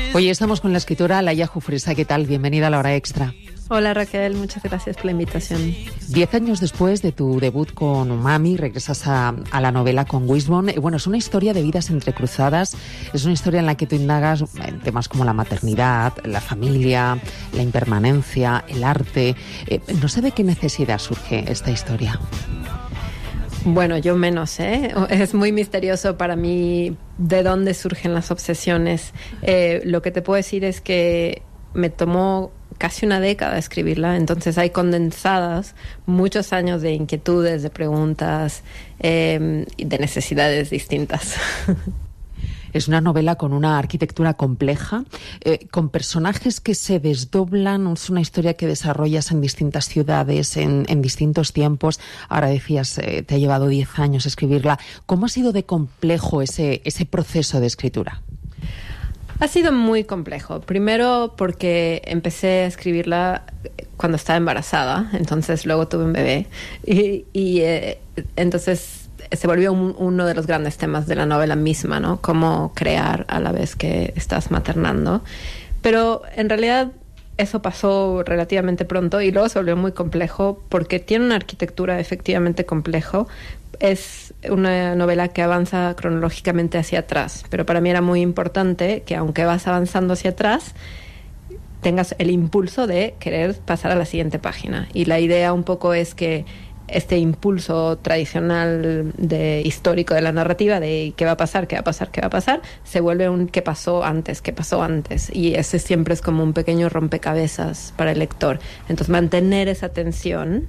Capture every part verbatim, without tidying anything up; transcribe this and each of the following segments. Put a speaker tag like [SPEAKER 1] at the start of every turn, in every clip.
[SPEAKER 1] Hoy estamos con la escritora Laia Jufresa. ¿Qué tal? Bienvenida a La Hora Extra.
[SPEAKER 2] Hola Raquel, muchas gracias por la invitación.
[SPEAKER 1] Diez años después de tu debut con Umami, regresas a, a la novela con Wisbon. Bueno, es una historia de vidas entrecruzadas, es una historia en la que tú indagas en temas como la maternidad, la familia, la impermanencia, el arte. Eh, no sé de qué necesidad surge esta historia.
[SPEAKER 2] Bueno, yo menos, ¿eh? Es muy misterioso para mí de dónde surgen las obsesiones. Eh, lo que te puedo decir es que me tomó casi una década escribirla, entonces hay condensadas muchos años de inquietudes, de preguntas eh, y de necesidades distintas.
[SPEAKER 1] Es una novela con una arquitectura compleja, eh, con personajes que se desdoblan. Es una historia que desarrollas en distintas ciudades, en, en distintos tiempos. Ahora decías, eh, te ha llevado diez años escribirla. ¿Cómo ha sido de complejo ese, ese proceso de escritura?
[SPEAKER 2] Ha sido muy complejo. Primero porque empecé a escribirla cuando estaba embarazada, entonces luego tuve un bebé y, y eh, entonces se volvió un, uno de los grandes temas de la novela misma, ¿no? Cómo crear a la vez que estás maternando. Pero en realidad eso pasó relativamente pronto y luego se volvió muy complejo porque tiene una arquitectura efectivamente complejo. Es una novela que avanza cronológicamente hacia atrás, pero para mí era muy importante que aunque vas avanzando hacia atrás, tengas el impulso de querer pasar a la siguiente página. Y la idea un poco es que este impulso tradicional de histórico de la narrativa de qué va a pasar, qué va a pasar, qué va a pasar, se vuelve un qué pasó antes, qué pasó antes. Y ese siempre es como un pequeño rompecabezas para el lector. Entonces mantener esa tensión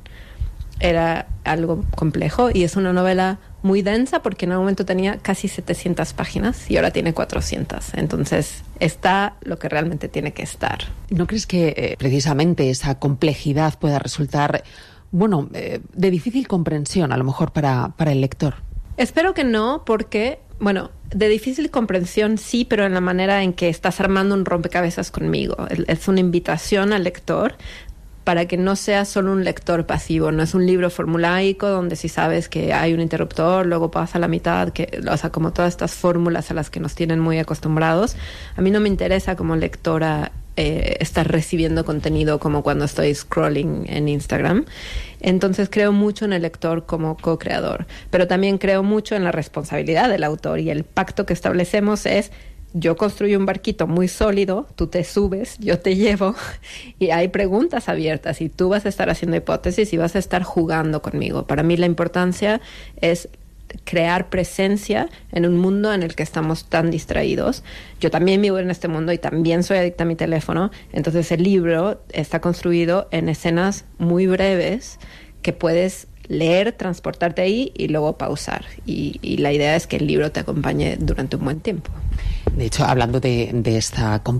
[SPEAKER 2] era algo complejo y es una novela muy densa porque en un momento tenía casi setecientas páginas y ahora tiene cuatrocientas. Entonces está lo que realmente tiene que estar.
[SPEAKER 1] ¿No crees que eh, precisamente esa complejidad pueda resultar, bueno, eh, de difícil comprensión a lo mejor para, para el lector?
[SPEAKER 2] Espero que no, porque, bueno, de difícil comprensión sí, pero en la manera en que estás armando un rompecabezas conmigo. Es una invitación al lector para que no sea solo un lector pasivo. No es un libro formulaico donde si sabes que hay un interruptor, luego pasa a la mitad, que, o sea, como todas estas fórmulas a las que nos tienen muy acostumbrados. A mí no me interesa como lectora eh, estar recibiendo contenido como cuando estoy scrolling en Instagram. Entonces creo mucho en el lector como co-creador, pero también creo mucho en la responsabilidad del autor, y el pacto que establecemos es: yo construyo un barquito muy sólido, tú te subes, yo te llevo y hay preguntas abiertas y tú vas a estar haciendo hipótesis y vas a estar jugando conmigo. Para mí la importancia es crear presencia en un mundo en el que estamos tan distraídos. Yo también vivo en este mundo y también soy adicta a mi teléfono, entonces el libro está construido en escenas muy breves que puedes leer, transportarte ahí y luego pausar. Y, y la idea es que el libro te acompañe durante un buen tiempo.
[SPEAKER 1] De hecho, hablando de, de esta